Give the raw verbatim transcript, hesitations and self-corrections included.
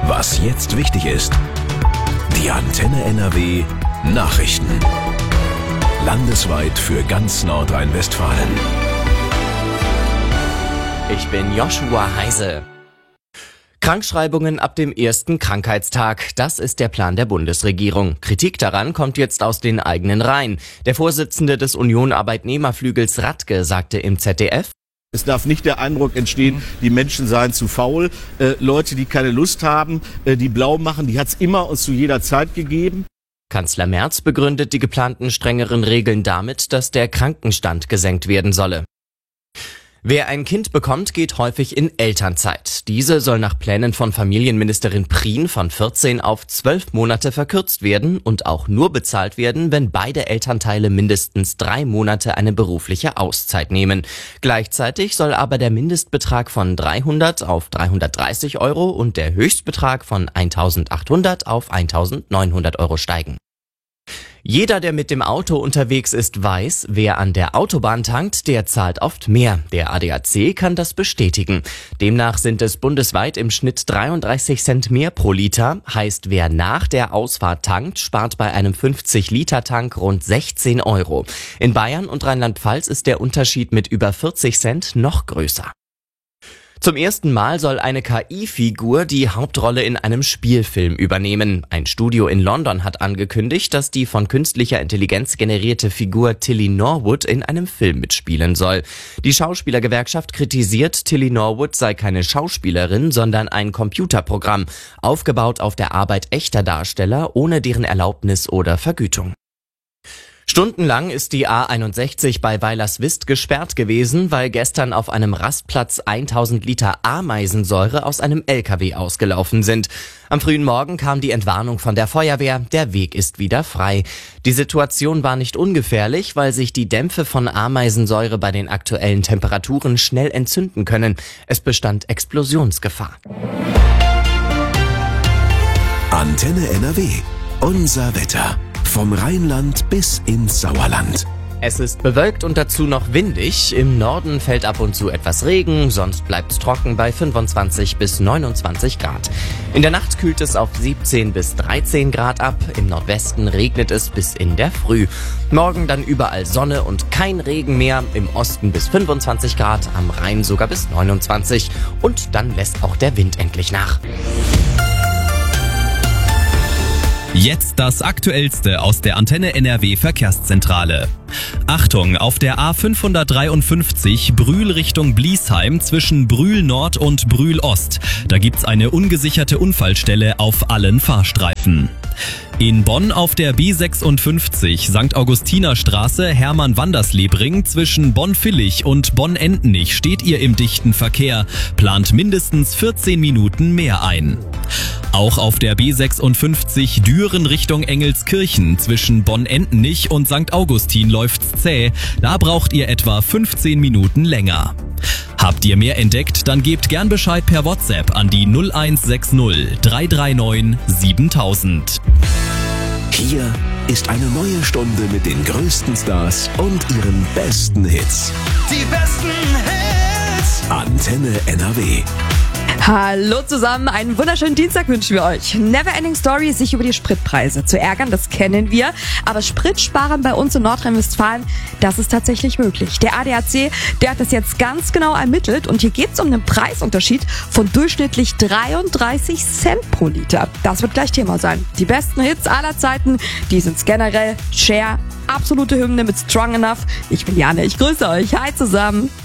Was jetzt wichtig ist. Die Antenne N R W Nachrichten. Landesweit für ganz Nordrhein-Westfalen. Ich bin Joshua Heise. Krankschreibungen ab dem ersten Krankheitstag. Das ist der Plan der Bundesregierung. Kritik daran kommt jetzt aus den eigenen Reihen. Der Vorsitzende des Union-Arbeitnehmerflügels Radke sagte im Z D F: Es darf nicht der Eindruck entstehen, die Menschen seien zu faul. Äh, Leute, die keine Lust haben, äh, die blau machen, die hat es immer und zu jeder Zeit gegeben. Kanzler Merz begründet die geplanten strengeren Regeln damit, dass der Krankenstand gesenkt werden solle. Wer ein Kind bekommt, geht häufig in Elternzeit. Diese soll nach Plänen von Familienministerin Prien von vierzehn auf zwölf Monate verkürzt werden und auch nur bezahlt werden, wenn beide Elternteile mindestens drei Monate eine berufliche Auszeit nehmen. Gleichzeitig soll aber der Mindestbetrag von dreihundert auf dreihundertdreißig Euro und der Höchstbetrag von eintausendachthundert auf eintausendneunhundert Euro steigen. Jeder, der mit dem Auto unterwegs ist, weiß, wer an der Autobahn tankt, der zahlt oft mehr. Der A D A C kann das bestätigen. Demnach sind es bundesweit im Schnitt dreiunddreißig Cent mehr pro Liter. Heißt, wer nach der Ausfahrt tankt, spart bei einem fünfzig Liter Tank rund sechzehn Euro. In Bayern und Rheinland-Pfalz ist der Unterschied mit über vierzig Cent noch größer. Zum ersten Mal soll eine K I-Figur die Hauptrolle in einem Spielfilm übernehmen. Ein Studio in London hat angekündigt, dass die von künstlicher Intelligenz generierte Figur Tilly Norwood in einem Film mitspielen soll. Die Schauspielergewerkschaft kritisiert, Tilly Norwood sei keine Schauspielerin, sondern ein Computerprogramm, aufgebaut auf der Arbeit echter Darsteller, ohne deren Erlaubnis oder Vergütung. Stundenlang ist die A einundsechzig bei Weilerswist gesperrt gewesen, weil gestern auf einem Rastplatz tausend Liter Ameisensäure aus einem L K W ausgelaufen sind. Am frühen Morgen kam die Entwarnung von der Feuerwehr, der Weg ist wieder frei. Die Situation war nicht ungefährlich, weil sich die Dämpfe von Ameisensäure bei den aktuellen Temperaturen schnell entzünden können. Es bestand Explosionsgefahr. Antenne N R W. Unser Wetter. Vom Rheinland bis ins Sauerland. Es ist bewölkt und dazu noch windig. Im Norden fällt ab und zu etwas Regen, sonst bleibt's trocken bei fünfundzwanzig bis neunundzwanzig Grad. In der Nacht kühlt es auf siebzehn bis dreizehn Grad ab. Im Nordwesten regnet es bis in der Früh. Morgen dann überall Sonne und kein Regen mehr. Im Osten bis fünfundzwanzig Grad, am Rhein sogar bis neunundzwanzig. Und dann lässt auch der Wind endlich nach. Jetzt das Aktuellste aus der Antenne N R W Verkehrszentrale. Achtung, auf der A fünfhundertdreiundfünfzig Brühl Richtung Bliesheim zwischen Brühl Nord und Brühl Ost. Da gibt's eine ungesicherte Unfallstelle auf allen Fahrstreifen. In Bonn auf der B sechsundfünfzig Sankt Augustiner Straße Hermann-Wanderslebring zwischen Bonn-Villich und Bonn-Entenich steht ihr im dichten Verkehr, plant mindestens vierzehn Minuten mehr ein. Auch auf der B sechsundfünfzig Düren Richtung Engelskirchen zwischen Bonn-Entenich und Sankt Augustin läuft's zäh, da braucht ihr etwa fünfzehn Minuten länger. Habt ihr mehr entdeckt, dann gebt gern Bescheid per WhatsApp an die null eins sechs null drei drei neun siebentausend. Hier ist eine neue Stunde mit den größten Stars und ihren besten Hits. Die besten Hits. Antenne N R W. Hallo zusammen, einen wunderschönen Dienstag wünschen wir euch. Neverending Story, sich über die Spritpreise zu ärgern, das kennen wir. Aber Spritsparen bei uns in Nordrhein-Westfalen, das ist tatsächlich möglich. Der A D A C, der hat das jetzt ganz genau ermittelt und hier geht es um einen Preisunterschied von durchschnittlich dreiunddreißig Cent pro Liter. Das wird gleich Thema sein. Die besten Hits aller Zeiten, die sind's generell. Cher, absolute Hymne mit Strong Enough. Ich bin Jane, ich grüße euch. Hi zusammen.